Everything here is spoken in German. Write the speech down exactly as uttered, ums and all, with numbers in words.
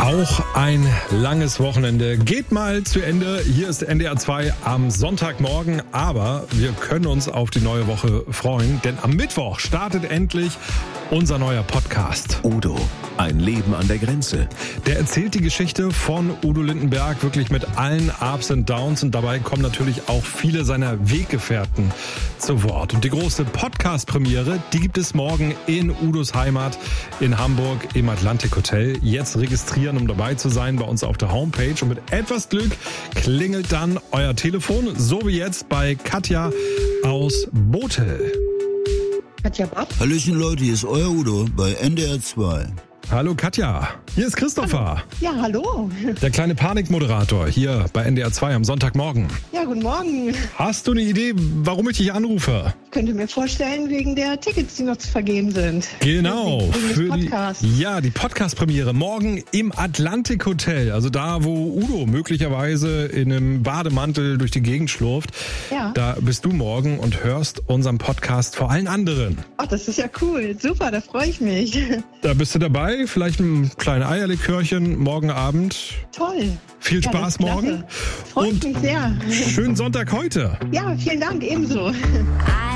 Auch ein langes Wochenende geht mal zu Ende. Hier ist N D R zwei am Sonntagmorgen, aber wir können uns auf die neue Woche freuen, denn am Mittwoch startet endlich unser neuer Podcast. Udo, ein Leben an der Grenze. Der erzählt die Geschichte von Udo Lindenberg wirklich mit allen Ups und Downs und dabei kommen natürlich auch viele seiner Weggefährten zu Wort. Und die große Podcast-Premiere, die gibt es morgen in Udos Heimat in Hamburg im Atlantik Hotel. Jetzt registrieren, um dabei zu sein, bei uns auf der Homepage. Und mit etwas Glück klingelt dann euer Telefon, so wie jetzt bei Katja aus Bothel. Katja Bob? Hallöchen Leute, hier ist euer Udo bei N D R zwei. Hallo Katja, hier ist Christopher. Ja, hallo. Der kleine Panikmoderator hier bei N D R zwei am Sonntagmorgen. Ja, guten Morgen. Hast du eine Idee, warum ich dich anrufe? Ich könnte mir vorstellen, wegen der Tickets, die noch zu vergeben sind. Genau. Wegen, wegen für des Podcasts. Die, ja, die Podcast-Premiere morgen im Atlantik Hotel. Also da, wo Udo möglicherweise in einem Bademantel durch die Gegend schlurft. Ja. Da bist du morgen und hörst unseren Podcast vor allen anderen. Ach, das ist ja cool. Super, da freue ich mich. Da bist du dabei. Vielleicht ein kleines Eierlikörchen morgen Abend. Toll. Viel Ja, Spaß das ist klasse. morgen. Freut Und mich sehr. schönen Sonntag heute. Ja, vielen Dank, ebenso. I